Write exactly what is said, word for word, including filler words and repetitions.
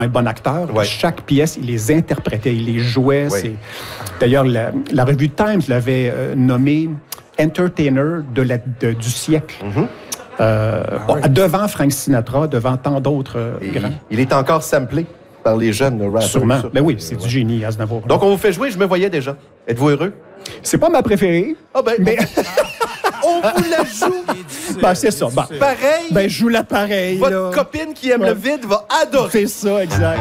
un bon acteur. Ouais. Chaque pièce, il les interprétait, il les jouait. Ouais. C'est... D'ailleurs, la, la revue Times l'avait euh, nommé entertainer de la, de, du siècle. Mm-hmm. Euh, bon, devant Frank Sinatra, devant tant d'autres euh, Et grands. il est encore samplé par les jeunes rappers. Sûrement. ça. Ben oui, c'est Ouais. du génie, Aznavour. Donc, on vous fait jouer, je me voyais déjà. Êtes-vous heureux? C'est pas ma préférée, Ah ben, mais on vous la joue. ben, c'est ça. Ben, Pareil, ben, je joue la pareille. votre là. copine qui aime Ouais. le vide va adorer. C'est ça, exact.